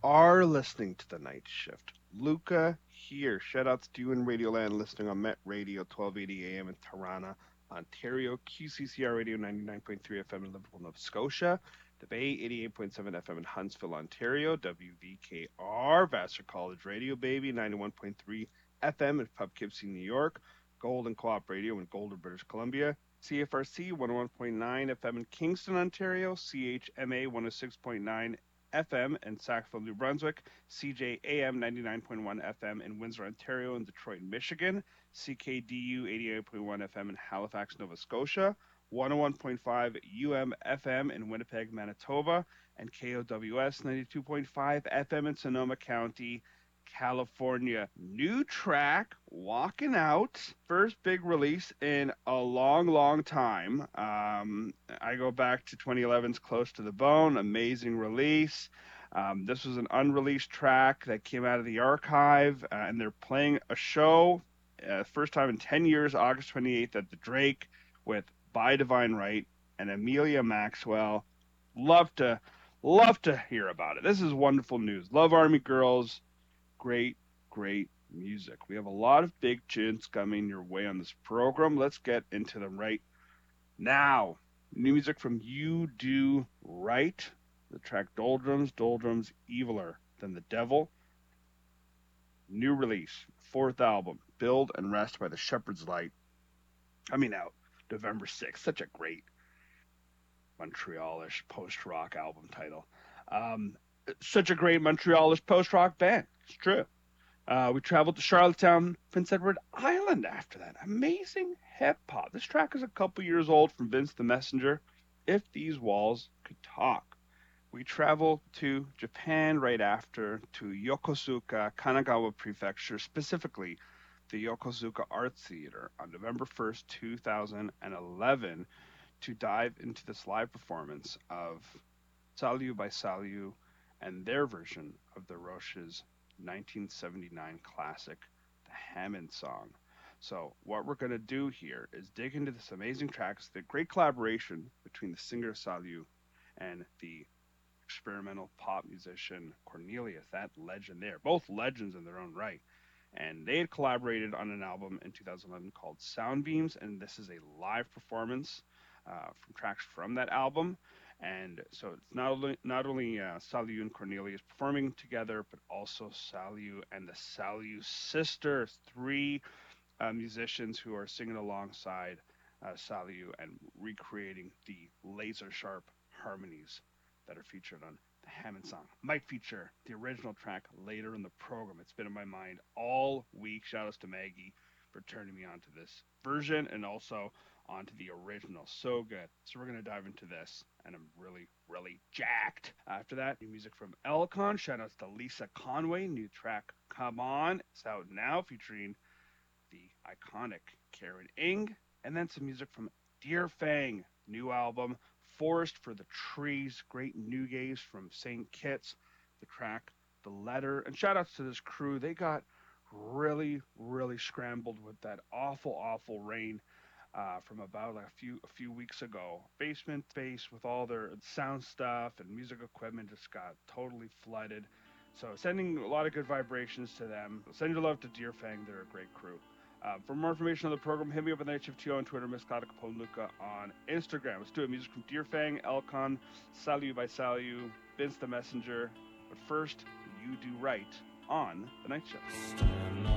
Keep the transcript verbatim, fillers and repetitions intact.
are listening to the night shift. Luca here. Shout outs to you in Radioland listening on Met Radio twelve eighty A M in Tirana, Ontario, Q C C R Radio ninety-nine point three F M in Liverpool, Nova Scotia, The Bay eighty-eight point seven F M in Huntsville, Ontario, W V K R, Vassar College Radio Baby ninety-one point three F M in Poughkeepsie, New York, Golden Co-op Radio in Golden, British Columbia, C F R C one oh one point nine F M in Kingston, Ontario, C H M A one oh six point nine F M in Sackville, New Brunswick, C J A M ninety-nine point one F M in Windsor, Ontario, and Detroit, Michigan, C K D U eighty-eight point one F M in Halifax, Nova Scotia, one oh one point five U M F M in Winnipeg, Manitoba, and K O W S ninety-two point five F M in Sonoma County, California. New track, Walking Out. First big release in a long, long time. Um, I go back to twenty eleven's Close to the Bone. Amazing release. Um, this was an unreleased track that came out of the archive, uh, and they're playing a show, uh, first time in ten years, August twenty-eighth at the Drake with By Divine Right and Amelia Maxwell. Love to, love to hear about it. This is wonderful news. Love Army Girls. Great, great music. We have a lot of big tunes coming your way on this program. Let's get into them right now. New music from You Do Right. The track Doldrums, Doldrums, Eviler Than the Devil. New release, fourth album, Build and Rest by the Shepherd's Light. Coming out November sixth. Such a great Montrealish post rock album title. Um, such a great Montrealish post rock band. It's true. Uh, we traveled to Charlottetown, Prince Edward Island after that. Amazing hip hop. This track is a couple years old from Vince the Messenger. If These Walls Could Talk. We travel to Japan right after to Yokosuka, Kanagawa Prefecture, specifically the Yokosuka Art Theater on November first, two thousand eleven, to dive into this live performance of Salyu by Salyu and their version of the Roche's nineteen seventy-nine classic, The Hammond Song. So what we're going to do here is dig into this amazing track. It's the great collaboration between the singer Salyu and the experimental pop musician Cornelius, that legend there. Both legends in their own right. And they had collaborated on an album in two thousand eleven called Soundbeams, and this is a live performance uh, from tracks from that album. And so it's not only not only uh, Salyu and Cornelius performing together, but also Salyu and the Salyu sisters, three uh, musicians who are singing alongside uh, Salyu and recreating the laser sharp harmonies that are featured on the Hammond Song. Might feature the original track later in the program. It's been in my mind all week. Shout outs to Maggie for turning me on to this version and also onto the original. So good. So we're going to dive into this, and I'm really, really jacked. After that, new music from Elcon. Shout outs to Lisa Conway. New track, Come On. It's out now, featuring the iconic Karen Ing. And then some music from Dear Fang. New album, Forest for the Trees. Great new gaze from Saint Kitts. The track, The Letter. And shout outs to this crew. They got really, really scrambled with that awful, awful rain uh, from about like a few a few weeks ago. Basement space with all their sound stuff and music equipment just got totally flooded. So sending a lot of good vibrations to them. Send your love to Dear Fang. They're a great crew. Uh, for more information on the program, hit me up at Night Shift two on Twitter, Miss Claudia Capone Luca on Instagram. Let's do it. Music from Dear Fang, Elcon, Salyu by Salyu, Vince the Messenger. But first, You Do Right on the Night Shift.